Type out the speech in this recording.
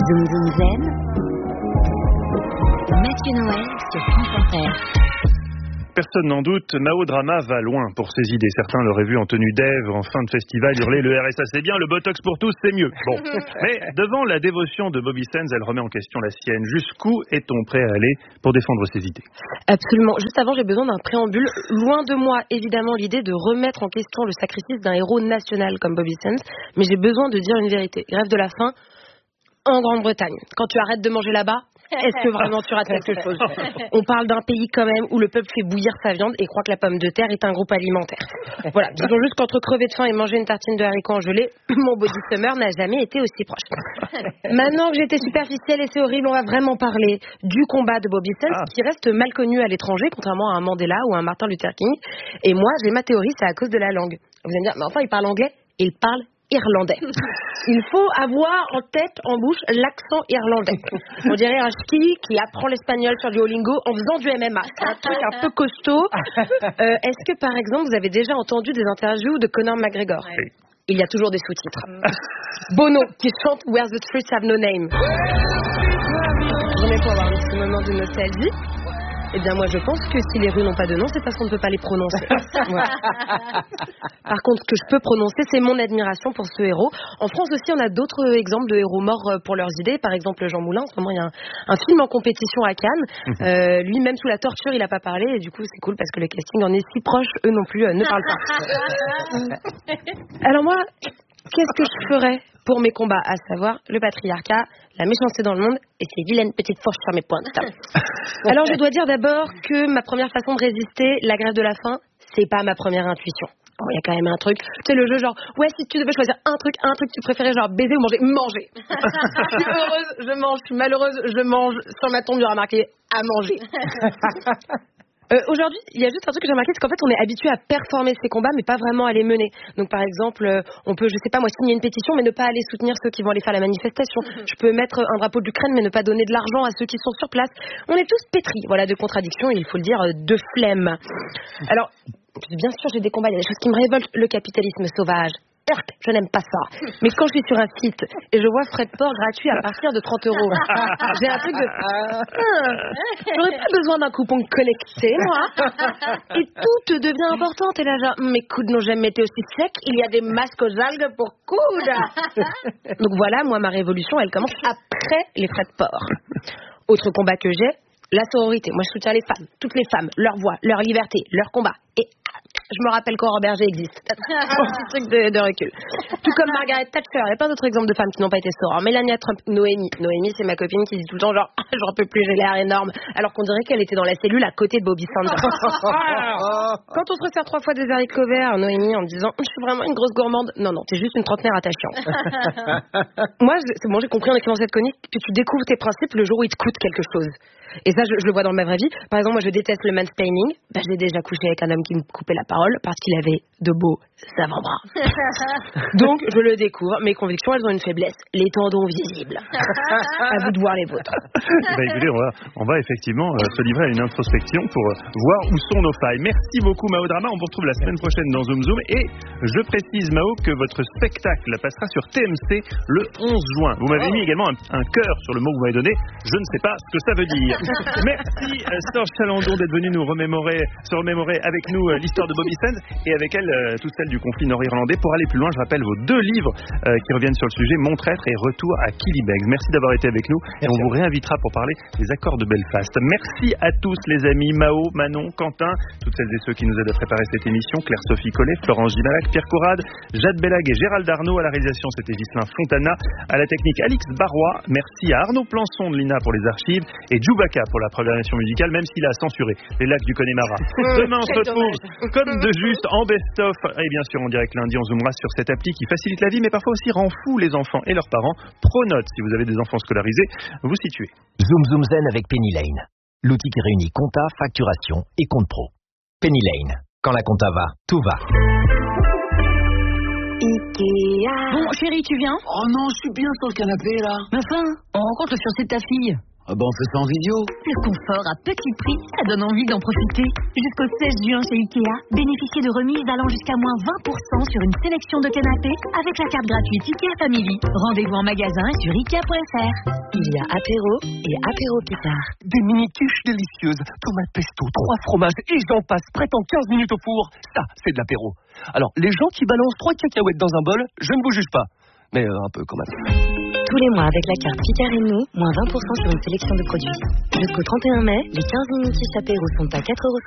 Zoom Zoom Zen. Mathieu Noël sur France Inter. Personne n'en doute, Mao Drama va loin pour ses idées. Certains l'auraient vu en tenue d'Ève, en fin de festival, hurler le RSA c'est bien, le Botox pour tous c'est mieux. Bon, mais devant la dévotion de Bobby Sands, elle remet en question la sienne. Jusqu'où est-on prêt à aller pour défendre ses idées? Absolument. Juste avant, j'ai besoin d'un préambule. Loin de moi, évidemment, l'idée de remettre en question le sacrifice d'un héros national comme Bobby Sands, mais j'ai besoin de dire une vérité. Grève de la faim en Grande-Bretagne. Quand tu arrêtes de manger là-bas, est-ce que vraiment tu rates quelque chose? On parle d'un pays quand même où le peuple fait bouillir sa viande et croit que la pomme de terre est un groupe alimentaire. Voilà, disons juste qu'entre crever de faim et manger une tartine de haricots en gelée, mon body summer n'a jamais été aussi proche. Maintenant que j'étais superficielle et c'est horrible, on va vraiment parler du combat de Bobby Sands qui reste mal connu à l'étranger, contrairement à un Mandela ou à un Martin Luther King. Et moi, j'ai ma théorie, c'est à cause de la langue. Vous allez me dire, mais enfin, il parle anglais? Il parle irlandais. Il faut avoir en tête, en bouche, l'accent irlandais. On dirait un ch'ti qui apprend l'espagnol sur Duolingo en faisant du MMA. C'est un truc un peu costaud. Est-ce que, par exemple, vous avez déjà entendu des interviews de Conor McGregor? Oui. Il y a toujours des sous-titres. Bono, qui chante Where the Streets Have No Name. J'en ai pour avoir un petit moment de nostalgie. Eh bien, moi, je pense que si les rues n'ont pas de nom, c'est parce qu'on ne peut pas les prononcer. Voilà. Par contre, ce que je peux prononcer, c'est mon admiration pour ce héros. En France aussi, on a d'autres exemples de héros morts pour leurs idées. Par exemple, Jean Moulin. En ce moment, il y a un film en compétition à Cannes. Lui, même sous la torture, il n'a pas parlé. Et du coup, c'est cool parce que le casting en est si proche. Eux non plus ne parlent pas. Alors moi, qu'est-ce que je ferais pour mes combats, à savoir le patriarcat, la méchanceté dans le monde et ces vilaines petites fourches sur mes pointes. Alors je dois dire d'abord que ma première façon de résister, la grève de la faim, c'est pas ma première intuition. Bon, il y a quand même un truc, c'est le jeu genre, ouais, si tu devais choisir un truc tu préférais genre baiser ou manger? Manger. Je suis heureuse, je mange, je suis malheureuse, je mange. Sur ma tombe, il y aura marqué à manger. Aujourd'hui, il y a juste un truc que j'ai remarqué, c'est qu'en fait, on est habitué à performer ces combats, mais pas vraiment à les mener. Donc, par exemple, on peut, je sais pas moi, signer une pétition, mais ne pas aller soutenir ceux qui vont aller faire la manifestation. Je peux mettre un drapeau de l'Ukraine, mais ne pas donner de l'argent à ceux qui sont sur place. On est tous pétris, voilà, de contradictions, et il faut le dire, de flemme. Alors, bien sûr, j'ai des combats, il y a des choses qui me révoltent. Le capitalisme sauvage. Je n'aime pas ça. Mais quand je suis sur un site et je vois frais de port gratuit à partir de 30 €, j'ai un truc de... J'aurais pas besoin d'un coupon connecté, moi. Et tout te devient important. T'es là genre, mes coudes n'ont jamais été aussi secs. Il y a des masques aux algues pour coudes. Donc voilà, moi, ma révolution, elle commence après les frais de port. Autre combat que j'ai, la sororité. Moi, je soutiens les femmes, toutes les femmes, leur voix, leur liberté, leur combat. Et je me rappelle qu'Aurore Berger existe. Un petit truc de recul. Tout comme Margaret Thatcher. Il y a plein d'autres exemples de femmes qui n'ont pas été sorores. Melania Trump, Noémie. Noémie, c'est ma copine qui dit tout le temps genre, j'en peux plus, j'ai l'air énorme. Alors qu'on dirait qu'elle était dans la cellule à côté de Bobby Sands. Quand on se resserre 3 fois des haricots verts, Noémie, en me disant, je suis vraiment une grosse gourmande. Non, t'es juste une trentenaire attachante. Moi, c'est bon, j'ai compris en écrivant cette chronique que tu découvres tes principes le jour où il te coûte quelque chose. Et ça, je le vois dans ma vraie vie. Par exemple, moi, je déteste le mansplaining. J'ai déjà couché avec un homme qui me coupait la parole parce qu'il avait de beaux avant-bras. Donc, je le découvre. Mes convictions, elles ont une faiblesse. Les tendons visibles. À vous de voir les vôtres. Écoutez, on va effectivement se livrer à une introspection pour voir où sont nos failles. Merci beaucoup, Mao Drama. On vous retrouve la semaine prochaine dans Zoom Zoom. Et je précise, Mao, que votre spectacle passera sur TMC le 11 juin. Vous m'avez mis également un cœur sur le mot que vous m'avez donné. Je ne sais pas ce que ça veut dire. Merci Serge Chalandon d'être venu se remémorer avec nous l'histoire de Bobby Sands et avec elle toute celle du conflit nord-irlandais. Pour aller plus loin, je rappelle vos 2 livres qui reviennent sur le sujet, Mon traître et Retour à Killybegs. Merci d'avoir été avec nous et on vous réinvitera pour parler des accords de Belfast. Merci à tous les amis, Mao, Manon, Quentin, toutes celles et ceux qui nous aident à préparer cette émission, Claire-Sophie Collet, Florence Gimalac, Pierre Courade, Jade Belag et Gérald Arnaud. À la réalisation, c'était Ghislain Fontana. À la technique, Alix Barrois. Merci à Arnaud Plançon de l'INA pour les archives et Djoubaka pour la programmation musicale, même s'il a censuré les lacs du Connemara. Demain, on se retrouve comme de juste en best-of et bien sûr en direct lundi. On zoomera sur cette appli qui facilite la vie mais parfois aussi rend fou les enfants et leurs parents. Pronote, si vous avez des enfants scolarisés, vous situez. Zoom Zoom Zen avec Penny Lane, l'outil qui réunit compta, facturation et compte pro. Penny Lane, quand la compta va, tout va. Ikea. Bon, chérie, tu viens? Oh non, je suis bien sur le canapé là. Mais enfin, on rencontre le fiancé de ta fille. Ah ben on fait ça en vidéo. Le confort à petit prix, ça donne envie d'en profiter. Jusqu'au 16 juin chez Ikea, bénéficiez de remises allant jusqu'à moins 20% sur une sélection de canapés avec la carte gratuite Ikea Family. Rendez-vous en magasin et sur Ikea.fr. Il y a apéro et apéro plus tard. Des mini-quiches délicieuses, tomates pesto, 3 fromages et j'en passe, prêt en 15 minutes au four. Ça, c'est de l'apéro. Alors, les gens qui balancent 3 cacahuètes dans un bol, je ne vous juge pas. Mais un peu quand même. Tous les mois avec la carte Picard et nous, moins 20% sur une sélection de produits. Jusqu'au 31 mai, les 15 mini-quiches apéro sont à 4,50 €.